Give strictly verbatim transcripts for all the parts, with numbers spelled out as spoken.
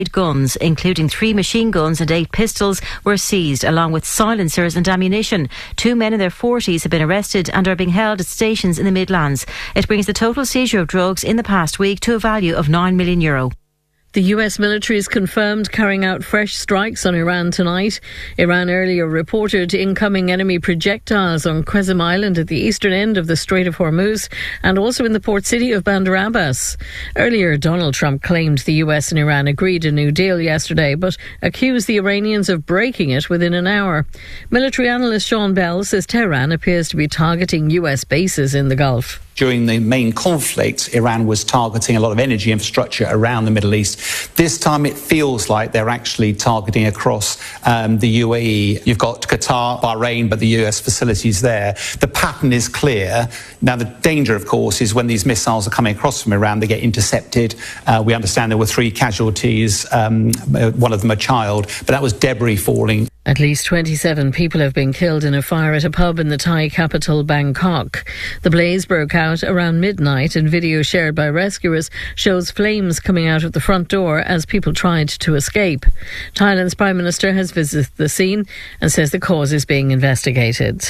Guns, including three machine guns and eight pistols, were seized, along with silencers and ammunition. Two men in their forties have been arrested and are being held at stations in the Midlands. It brings the total seizure of drugs in the past week to a value of nine million euro. The U S military is confirmed carrying out fresh strikes on Iran tonight. Iran earlier reported incoming enemy projectiles on Qesem Island at the eastern end of the Strait of Hormuz and also in the port city of Bandar Abbas. Earlier, Donald Trump claimed the U S and Iran agreed a new deal yesterday, but accused the Iranians of breaking it within an hour. Military analyst Sean Bell says Tehran appears to be targeting U S bases in the Gulf. During the main conflict, Iran was targeting a lot of energy infrastructure around the Middle East. This time it feels like they're actually targeting across um, the U A E. You've got Qatar, Bahrain, but the U S facilities there. The pattern is clear. Now, the danger, of course, is when these missiles are coming across from Iran, they get intercepted. Uh, we understand there were three casualties, um, one of them a child, but that was debris falling. At least twenty-seven people have been killed in a fire at a pub in the Thai capital, Bangkok. The blaze broke out around midnight, and video shared by rescuers shows flames coming out of the front door as people tried to escape. Thailand's Prime Minister has visited the scene and says the cause is being investigated.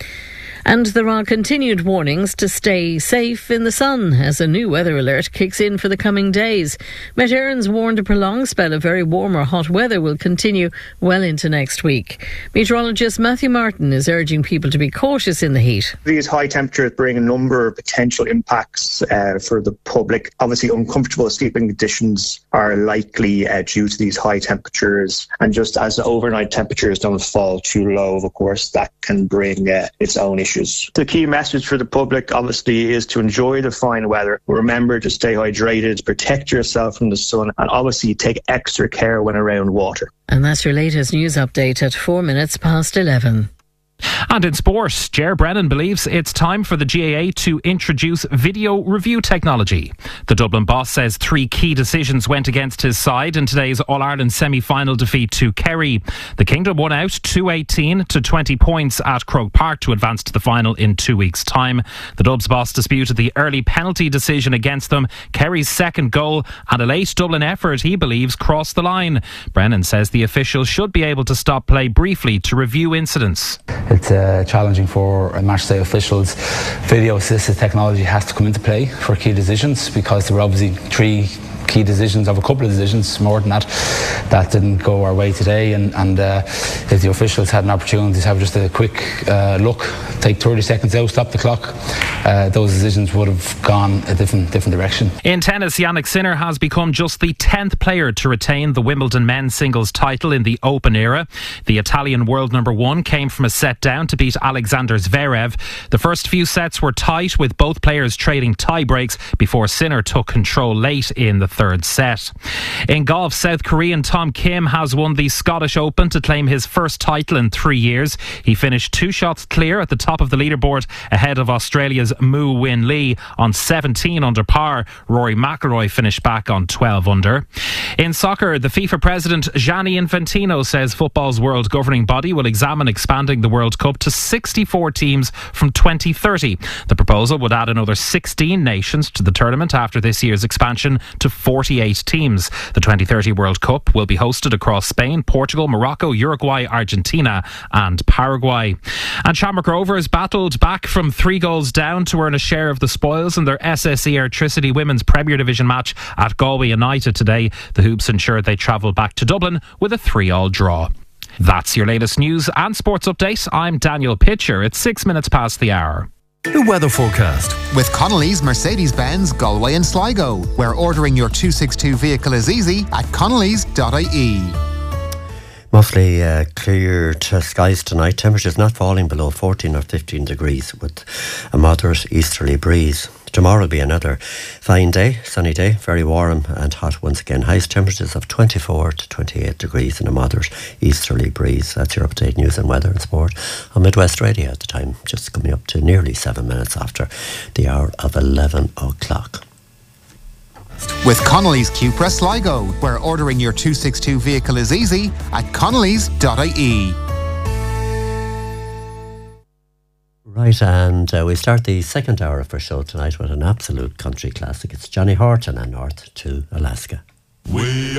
And there are continued warnings to stay safe in the sun as a new weather alert kicks in for the coming days. Met Éireann's warned a prolonged spell of very warm or hot weather will continue well into next week. Meteorologist Matthew Martin is urging people to be cautious in the heat. These high temperatures bring a number of potential impacts uh, for the public. Obviously, uncomfortable sleeping conditions are likely uh, due to these high temperatures. And just as the overnight temperatures don't fall too low, of course, that can bring uh, its own issues. The key message for the public, obviously, is to enjoy the fine weather. Remember to stay hydrated, protect yourself from the sun, and obviously take extra care when around water. And that's your latest news update at four minutes past eleven. And in sport, Ger Brennan believes it's time for the G A A to introduce video review technology. The Dublin boss says three key decisions went against his side in today's All-Ireland semi-final defeat to Kerry. The Kingdom won out two eighteen to twenty points at Croke Park to advance to the final in two weeks' time. The Dubs boss disputed the early penalty decision against them, Kerry's second goal, and a late Dublin effort he believes crossed the line. Brennan says the officials should be able to stop play briefly to review incidents. It's uh, challenging for match day officials. Video assisted technology has to come into play for key decisions because there were obviously three key decisions of a couple of decisions, more than that, that didn't go our way today. And, and uh, if the officials had an opportunity to have just a quick uh, look, take thirty seconds out, stop the clock, uh, those decisions would have gone a different different direction. In tennis, Jannik Sinner has become just the tenth player to retain the Wimbledon men's singles title in the Open era. The Italian world number one came from a set down to beat Alexander Zverev. The first few sets were tight, with both players trading tie breaks before Sinner took control late in the third set. In golf, South Korean Tom Kim has won the Scottish Open to claim his first title in three years. He finished two shots clear at the top of the leaderboard ahead of Australia's Moo Win Lee on seventeen under par. Rory McIlroy finished back on twelve under. In soccer, the FIFA president Gianni Infantino says football's world governing body will examine expanding the World Cup to sixty-four teams from twenty thirty. The proposal would add another sixteen nations to the tournament after this year's expansion to forty-eight teams. The twenty thirty World Cup will be hosted across Spain, Portugal, Morocco, Uruguay, Argentina and Paraguay. And Shamrock Rovers battled back from three goals down to earn a share of the spoils in their S S E Airtricity Women's Premier Division match at Galway United today. The Hoops ensured they travelled back to Dublin with a three all draw. That's your latest news and sports update. I'm Daniel Pitcher. It's six minutes past the hour. The weather forecast with Connolly's Mercedes-Benz Galway and Sligo, where ordering your two sixty-two vehicle is easy at connellys dot I E. Mostly uh, clear to skies tonight. Temperatures not falling below fourteen or fifteen degrees with a moderate easterly breeze. Tomorrow will be another fine day, sunny day, very warm and hot once again. Highest temperatures of twenty-four to twenty-eight degrees and a moderate easterly breeze. That's your update news and weather and sport on Midwest Radio at the time, just coming up to nearly seven minutes after the hour of eleven o'clock. With Connolly's Cupra Sligo, where ordering your two sixty-two vehicle is easy at connellys dot I E. Right, and uh, we start the second hour of our show tonight with an absolute country classic. It's Johnny Horton and North to Alaska. We